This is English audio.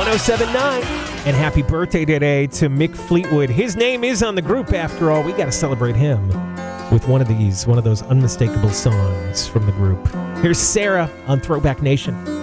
1079. And happy birthday today to Mick Fleetwood. His name is on the group after all. We got to celebrate him with one of those unmistakable songs from the group. Here's Sarah on Throwback Nation.